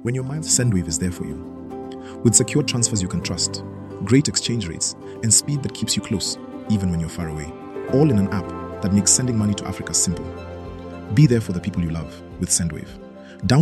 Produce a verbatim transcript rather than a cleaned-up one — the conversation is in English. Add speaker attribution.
Speaker 1: When you're miles, Sendwave is there for you. With secure transfers you can trust, great exchange rates, and speed that keeps you close, even when you're far away. All in an app that makes sending money to Africa simple. Be there for the people you love with Sendwave.